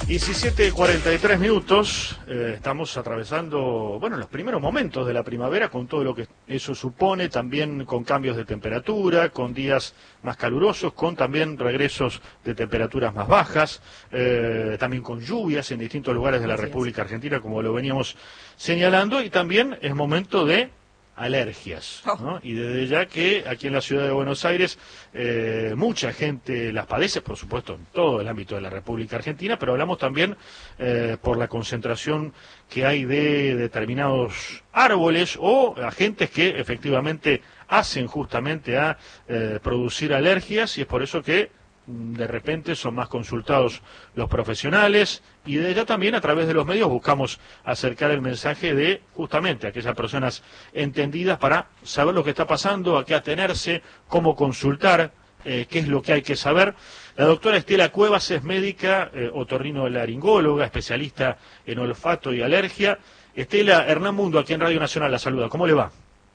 17:43, estamos atravesando, bueno, los primeros momentos de la primavera con todo lo que eso supone, también con cambios de temperatura, con días más calurosos, con también regresos de temperaturas más bajas, también con lluvias en distintos lugares de la República Argentina, como lo veníamos señalando, y también es momento de alergias, ¿no? Y desde ya que aquí en la ciudad de Buenos Aires mucha gente las padece, por supuesto en todo el ámbito de la República Argentina, pero hablamos también por la concentración que hay de determinados árboles o agentes que efectivamente hacen justamente a producir alergias, y es por eso que de repente son más consultados los profesionales, y de ella también a través de los medios buscamos acercar el mensaje de justamente a aquellas personas entendidas para saber lo que está pasando, a qué atenerse, cómo consultar, qué es lo que hay que saber. La doctora Estela Cuevas es médica, otorrinolaringóloga, especialista en olfato y alergia. Estela, Hernán Mundo, aquí en Radio Nacional, la saluda. ¿Cómo le va?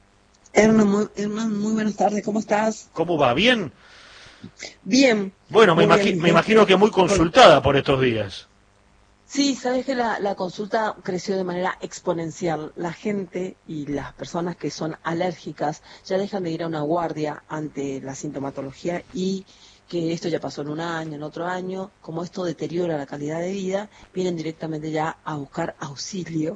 Hernán, muy buenas tardes, ¿cómo estás? ¿Cómo va? ¿Bien? Bien. Bueno, me imagino que muy consultada por estos días. Sí, sabes que la consulta creció de manera exponencial. La gente y las personas que son alérgicas ya dejan de ir a una guardia ante la sintomatología, y que esto ya pasó en un año, en otro año, como esto deteriora la calidad de vida, vienen directamente ya a buscar auxilio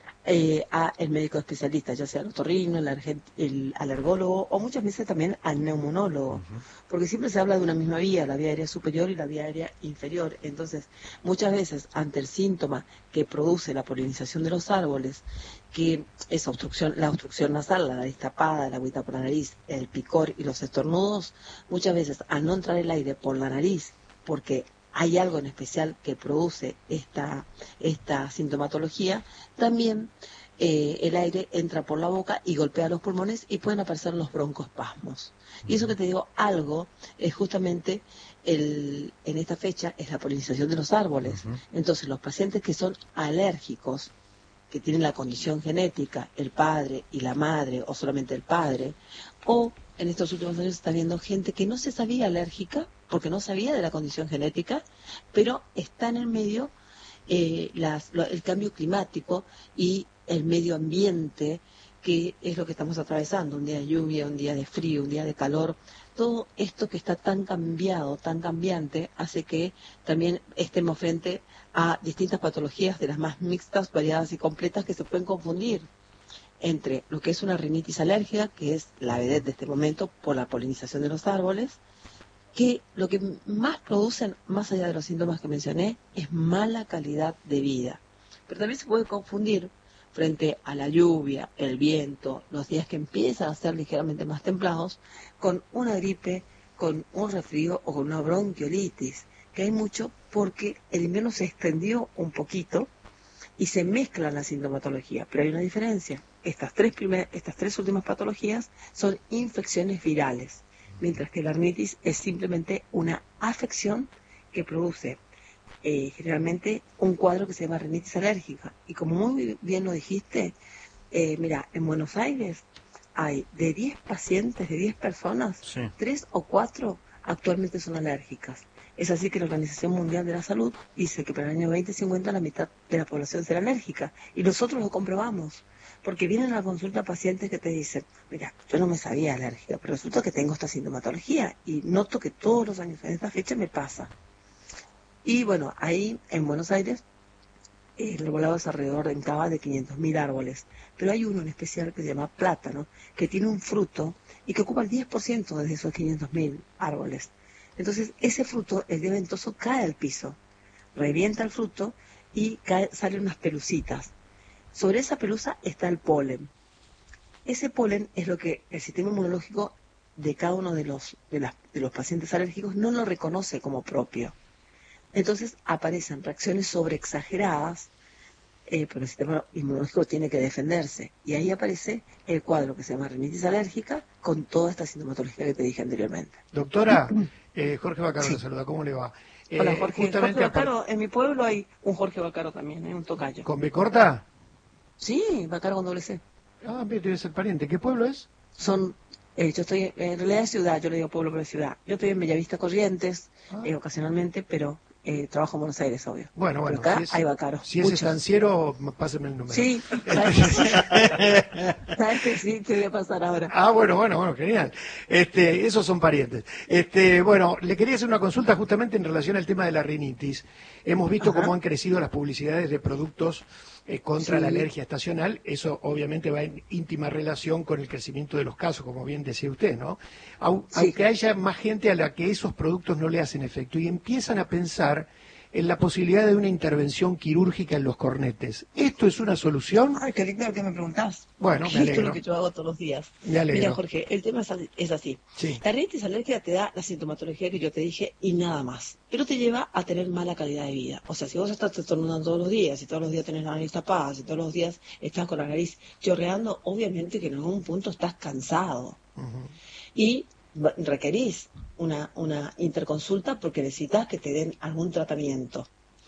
a el médico especialista, ya sea el otorrino, el alergólogo, o muchas veces también al neumonólogo, porque siempre se habla de una misma vía, la vía aérea superior y la vía aérea inferior. Entonces, muchas veces ante el síntoma que produce la polinización de los árboles, que es la obstrucción nasal, la nariz tapada, la agüita por la nariz, el picor y los estornudos, muchas veces al no entrar el aire por la nariz, porque hay algo en especial que produce esta sintomatología, también el aire entra por la boca y golpea los pulmones y pueden aparecer los broncoespasmos. Y eso que te digo, algo es justamente en esta fecha es la polinización de los árboles. Entonces los pacientes que son alérgicos, que tienen la condición genética, el padre y la madre, o solamente el padre, o en estos últimos años se está viendo gente que no se sabía alérgica, porque no sabía de la condición genética, pero está en el medio el cambio climático y el medio ambiente, que es lo que estamos atravesando, un día de lluvia, un día de frío, un día de calor. Todo esto que está tan cambiado, tan cambiante, hace que también estemos frente a distintas patologías, de las más mixtas, variadas y completas, que se pueden confundir entre lo que es una rinitis alérgica, que es la vedette de este momento por la polinización de los árboles, que lo que más producen, más allá de los síntomas que mencioné, es mala calidad de vida. Pero también se puede confundir frente a la lluvia, el viento, los días que empiezan a ser ligeramente más templados, con una gripe, con un resfrío o con una bronquiolitis, que hay mucho porque el invierno se extendió un poquito y se mezclan la sintomatología, pero hay una diferencia. Estas tres últimas patologías son infecciones virales, mientras que la rinitis es simplemente una afección que produce generalmente un cuadro que se llama rinitis alérgica. Y como muy bien lo dijiste, mira, en Buenos Aires hay de 10 pacientes, de 10 personas, sí, 3 o 4 actualmente son alérgicas. Es así que la Organización Mundial de la Salud dice que para el año 2050 la mitad de la población será alérgica. Y nosotros lo comprobamos, porque vienen a la consulta pacientes que te dicen, mira, yo no me sabía alérgica, pero resulta que tengo esta sintomatología y noto que todos los años en esta fecha me pasa. Y bueno, ahí en Buenos Aires el volado es alrededor en Cava de 500.000 árboles, pero hay uno en especial que se llama plátano, que tiene un fruto y que ocupa el 10% de esos 500.000 árboles. Entonces ese fruto, el día ventoso, cae al piso, revienta el fruto y salen unas pelucitas. Sobre esa pelusa está el polen. Ese polen es lo que el sistema inmunológico de cada uno de los pacientes alérgicos no lo reconoce como propio. Entonces aparecen reacciones sobreexageradas, pero el sistema inmunológico tiene que defenderse. Y ahí aparece el cuadro que se llama rinitis alérgica, con toda esta sintomatología que te dije anteriormente. Doctora, Jorge Bacaro le saluda, ¿cómo le va? Hola Jorge. Jorge Bacaro, en mi pueblo hay un Jorge Bacaro también, un tocayo. ¿Con B corta? Sí, Bacaro con doble C. Ah, debe ser pariente. ¿Qué pueblo es? Yo estoy, en realidad es ciudad, yo le digo pueblo pero es ciudad. Yo estoy en Bellavista Corrientes, ocasionalmente, pero trabajo en Buenos Aires, obvio. Bueno, Pero acá si es, hay bacaros. si es Muchos. estanciero, pásenme el número. Sí, ¿sabes que sí? ¿Sabes que sí? Te voy a pasar ahora. Ah, bueno, genial. Esos son parientes. Bueno, le quería hacer una consulta justamente en relación al tema de la rinitis. Hemos visto cómo Ajá. han crecido las publicidades de productos contra la Sí, alergia estacional. Eso obviamente va en íntima relación con el crecimiento de los casos, como bien decía usted, ¿no? sí. Aunque haya más gente a la que esos productos no le hacen efecto y empiezan a pensar en la posibilidad de una intervención quirúrgica en los cornetes. ¿Esto es una solución? Ay, qué lindo que me preguntás. Bueno, me Esto es lo alegro, que yo hago todos los días. me Mira, alegro. Jorge, el tema es así. Sí. La rinitis alérgica te da la sintomatología que yo te dije y nada más. Pero te lleva a tener mala calidad de vida. O sea, si vos estás estornudando todos los días, si todos los días tenés la nariz tapada, si todos los días estás con la nariz chorreando, obviamente que en algún punto estás cansado. Ujú. Y requerís una interconsulta porque necesitas que te den algún tratamiento.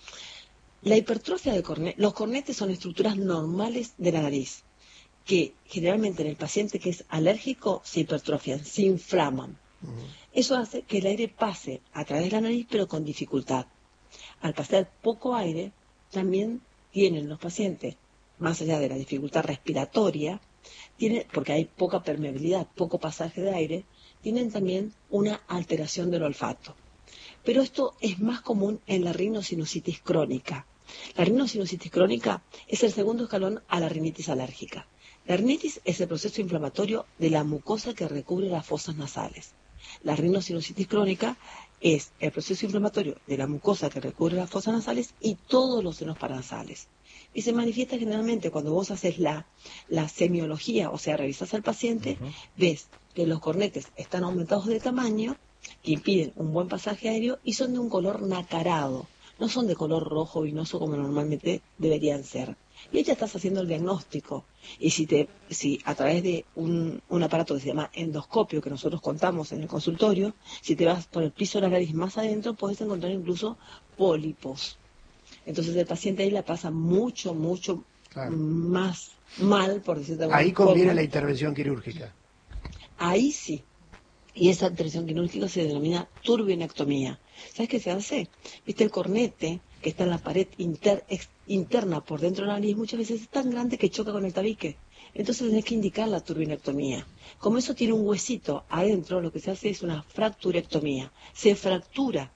La hipertrofia del cornete, los cornetes son estructuras normales de la nariz, que generalmente en el paciente que es alérgico se hipertrofian, se inflaman. Ujú. Eso hace que el aire pase a través de la nariz, pero con dificultad. Al pasar poco aire, también tienen los pacientes, más allá de la dificultad respiratoria, porque hay poca permeabilidad, poco pasaje de aire, tienen también una alteración del olfato. Pero esto es más común en la rinosinusitis crónica. La rinosinusitis crónica es el segundo escalón a la rinitis alérgica. La rinitis es el proceso inflamatorio de la mucosa que recubre las fosas nasales. La rinosinusitis crónica es el proceso inflamatorio de la mucosa que recubre las fosas nasales y todos los senos paranasales. Y se manifiesta generalmente cuando vos haces la semiología, o sea, revisás al paciente, ves que los cornetes están aumentados de tamaño, que impiden un buen pasaje aéreo y son de un color nacarado. No son de color rojo vinoso como normalmente deberían ser. Y ahí ya estás haciendo el diagnóstico. Y si a través de un aparato que se llama endoscopio, que nosotros contamos en el consultorio, si te vas por el piso de la nariz más adentro, puedes encontrar incluso pólipos. Entonces el paciente ahí la pasa mucho Claro. más mal, por decirlo de Ahí alguna conviene forma. la intervención quirúrgica. Ahí sí. Y esa intervención quirúrgica se denomina turbinectomía. ¿Sabes qué se hace? Viste, el cornete que está en la pared interna por dentro de la nariz muchas veces es tan grande que choca con el tabique. Entonces tenés que indicar la turbinectomía. Como eso tiene un huesito adentro, lo que se hace es una fracturectomía. Se fractura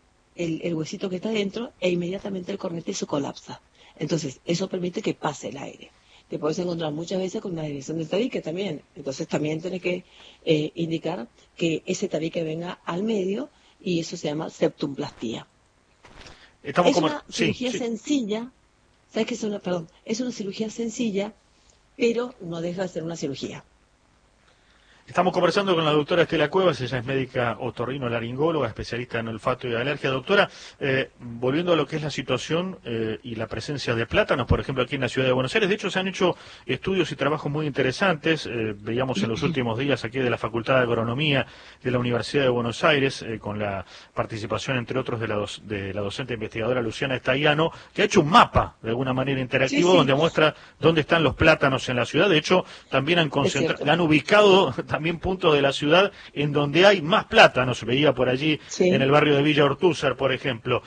el huesito que está adentro e inmediatamente el cornete se colapsa. Entonces eso permite que pase el aire. Te puedes encontrar muchas veces con una dirección del tabique también. Entonces también tenés que indicar que ese tabique venga al medio y eso se llama septumplastía. Estamos Es como... una Sí, cirugía sí. sencilla, ¿sabes qué es una? Perdón, es una cirugía sencilla, pero no deja de ser una cirugía. Estamos conversando con la doctora Estela Cuevas, ella es médica otorrinolaringóloga, especialista en olfato y alergia. Doctora, volviendo a lo que es la situación y la presencia de plátanos, por ejemplo, aquí en la ciudad de Buenos Aires, de hecho se han hecho estudios y trabajos muy interesantes, veíamos en los últimos días aquí de la Facultad de Agronomía de la Universidad de Buenos Aires, con la participación, entre otros, de la docente investigadora Luciana Estaiano, que ha hecho un mapa, de alguna manera interactivo, Sí, sí, donde muestra dónde están los plátanos en la ciudad. De hecho, también es cierto. han ubicado también puntos de la ciudad en donde hay más plátanos, veía por allí en Sí. el barrio de Villa Ortúzar, por ejemplo.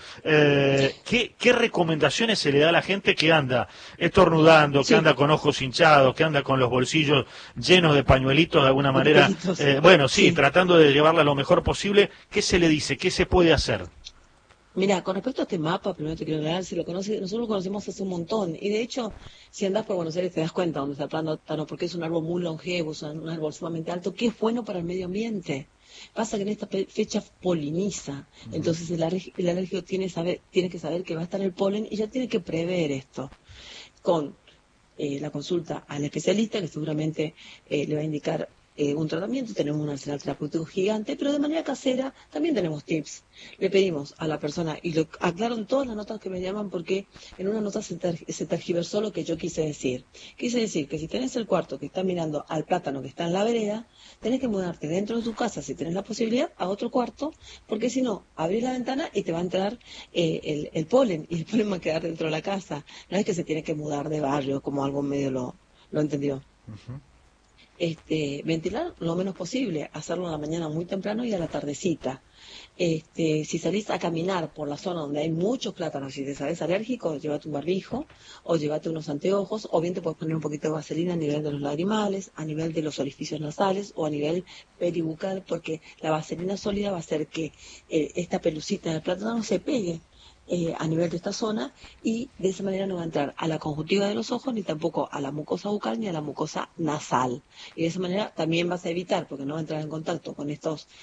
¿Qué recomendaciones se le da a la gente que anda estornudando, que Sí, anda con ojos hinchados, que anda con los bolsillos llenos de pañuelitos de alguna de manera? papelitos. Bueno, sí, Sí. tratando de llevarla lo mejor posible. ¿Qué se le dice? ¿Qué se puede hacer? Mira, con respecto a este mapa, primero te quiero aclarar, si lo conoces, nosotros lo conocemos hace un montón. Y de hecho, si andás por Buenos Aires te das cuenta dónde está el plátano, porque es un árbol muy longevo, es un árbol sumamente alto, que es bueno para el medio ambiente. Pasa que en esta fecha poliniza, entonces el alérgico tiene que saber que va a estar el polen y ya tiene que prever esto. Con la consulta al especialista, que seguramente le va a indicar un tratamiento. Tenemos un arsenal terapéutico gigante, pero de manera casera también tenemos tips. Le pedimos a la persona, y lo aclaro en todas las notas que me llaman, porque en una nota se tergiversó lo que yo quise decir. Quise decir que si tenés el cuarto que está mirando al plátano que está en la vereda, tenés que mudarte dentro de tu casa, si tenés la posibilidad, a otro cuarto, porque si no, abrís la ventana y te va a entrar el polen, y el polen va a quedar dentro de la casa. No es que se tiene que mudar de barrio, como algo medio lo entendió. ventilar lo menos posible, hacerlo en la mañana muy temprano y a la tardecita. Si salís a caminar por la zona donde hay muchos plátanos y te sabes alérgico, llévate un barbijo o llévate unos anteojos, o bien te puedes poner un poquito de vaselina a nivel de los lagrimales, a nivel de los orificios nasales o a nivel peribucal, porque la vaselina sólida va a hacer que esta pelucita del plátano se pegue a nivel de esta zona, y de esa manera no va a entrar a la conjuntiva de los ojos, ni tampoco a la mucosa bucal, ni a la mucosa nasal. Y de esa manera también vas a evitar, porque no va a entrar en contacto con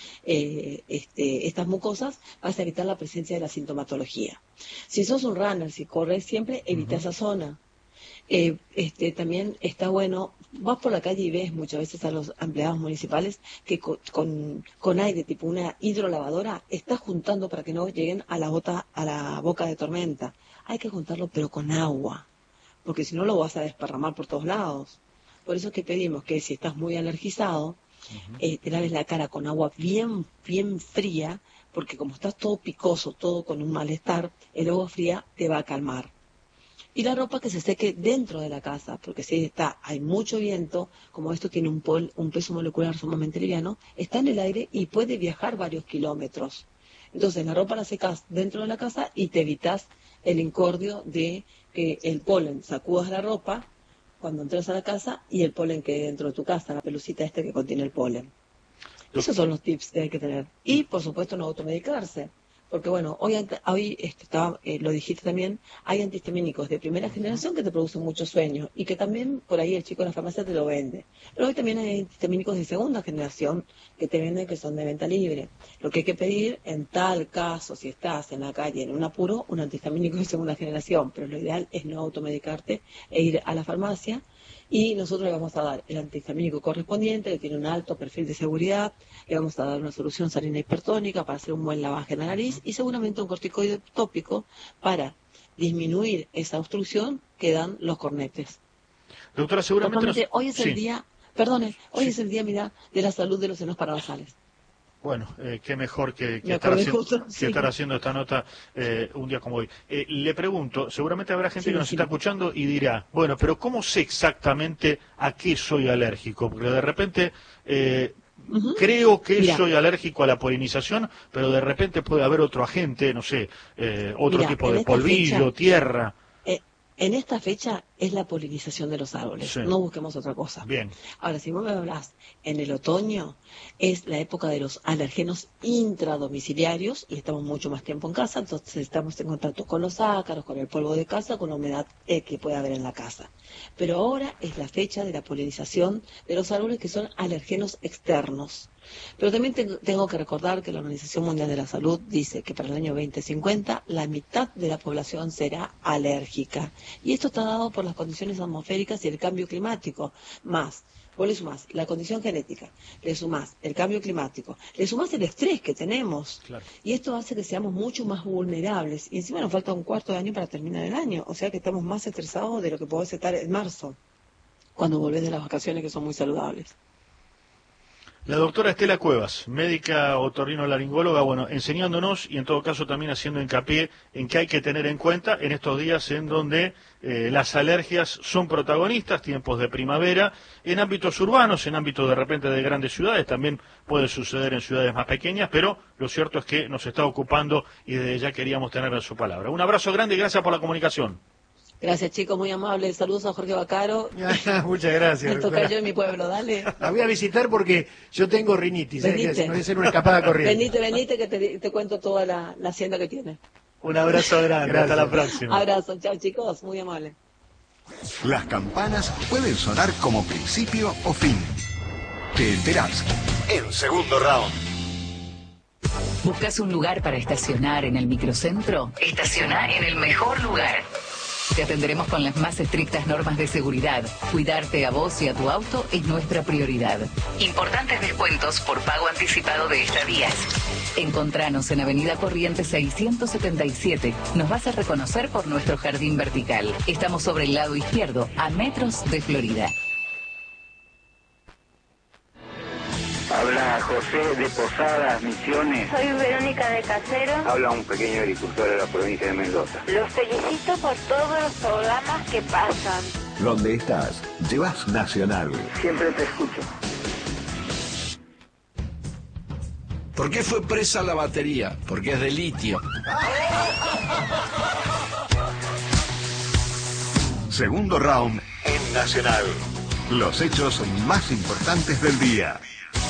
estas mucosas, vas a evitar la presencia de la sintomatología. Si sos un runner, si corres siempre, evita esa zona. También está bueno, vas por la calle y ves muchas veces a los empleados municipales que con aire tipo una hidrolavadora está juntando para que no lleguen a la boca de tormenta. Hay que juntarlo pero con agua, porque si no lo vas a desparramar por todos lados. Por eso es que pedimos que si estás muy alergizado, te laves la cara con agua bien, bien fría, porque como estás todo picoso, todo con un malestar, el agua fría te va a calmar. Y la ropa que se seque dentro de la casa, porque si hay mucho viento, como esto tiene un peso molecular sumamente liviano, está en el aire y puede viajar varios kilómetros. Entonces la ropa la secas dentro de la casa y te evitas el incordio de que el polen sacudas la ropa cuando entras a la casa y el polen que dentro de tu casa, la pelucita que contiene el polen. Esos son los tips que hay que tener. Y por supuesto no automedicarse. Porque bueno, hoy lo dijiste también, hay antihistamínicos de primera generación que te producen mucho sueño y que también por ahí el chico de la farmacia te lo vende. Pero hoy también hay antihistamínicos de segunda generación que te venden, que son de venta libre. Lo que hay que pedir en tal caso, si estás en la calle en un apuro, un antihistamínico de segunda generación. Pero lo ideal es no automedicarte e ir a la farmacia. Y nosotros le vamos a dar el antihistamínico correspondiente, que tiene un alto perfil de seguridad, le vamos a dar una solución salina hipertónica para hacer un buen lavaje en la nariz y seguramente un corticoide tópico para disminuir esa obstrucción que dan los cornetes. Doctora, seguramente... Hoy es el día, es el día, mira, de la salud de los senos paranasales. Bueno, qué mejor que sí. estar haciendo esta nota un día como hoy. Le pregunto, seguramente habrá gente que nos está escuchando y dirá, bueno, pero ¿cómo sé exactamente a qué soy alérgico? Porque de repente creo que soy alérgico a la polinización, pero de repente puede haber otro agente, no sé, otro tipo de polvillo, tierra. En esta fecha es la polinización de los árboles, no busquemos otra cosa. Bien. Ahora, si vos me hablas en el otoño, es la época de los alergenos intradomiciliarios y estamos mucho más tiempo en casa, entonces estamos en contacto con los ácaros, con el polvo de casa, con la humedad que puede haber en la casa. Pero ahora es la fecha de la polinización de los árboles que son alergenos externos. Pero también tengo que recordar que la Organización Mundial de la Salud dice que para el año 2050 la mitad de la población será alérgica. Y esto está dado por las condiciones atmosféricas y el cambio climático. Vos le sumás la condición genética, le sumás el cambio climático, le sumás el estrés que tenemos. Claro. Y esto hace que seamos mucho más vulnerables. Y encima nos falta un cuarto de año para terminar el año. O sea que estamos más estresados de lo que podés estar en marzo, cuando volvés de las vacaciones, que son muy saludables. La doctora Estela Cuevas, médica otorrinolaringóloga, bueno, enseñándonos y en todo caso también haciendo hincapié en que hay que tener en cuenta en estos días en donde las alergias son protagonistas, tiempos de primavera, en ámbitos urbanos, en ámbitos de repente de grandes ciudades, también puede suceder en ciudades más pequeñas, pero lo cierto es que nos está ocupando y desde ya queríamos tener su palabra. Un abrazo grande y gracias por la comunicación. Gracias, chicos, muy amables. Saludos a Jorge Bacaro. Muchas gracias. El tocayo de mi pueblo, dale. La voy a visitar porque yo tengo rinitis, que voy a hacer una escapada corriente. Venite, que te cuento toda la hacienda que tiene. Un abrazo grande, hasta la próxima. Abrazo, chao, chicos, muy amable. Las campanas pueden sonar como principio o fin. Te enterás en segundo round. ¿Buscas un lugar para estacionar en el microcentro? Estaciona en el mejor lugar. Te atenderemos con las más estrictas normas de seguridad. Cuidarte a vos y a tu auto es nuestra prioridad. Importantes descuentos por pago anticipado de estadías. Encontranos en Avenida Corrientes 677. Nos vas a reconocer por nuestro jardín vertical. Estamos sobre el lado izquierdo, a metros de Florida. Habla José de Posadas, Misiones. Soy Verónica de Casero. Habla un pequeño agricultor de la provincia de Mendoza. Los felicito por todos los programas que pasan. Donde estás, llevas Nacional. Siempre te escucho. ¿Por qué fue presa la batería? Porque es de litio. Segundo round en Nacional. Los hechos más importantes del día.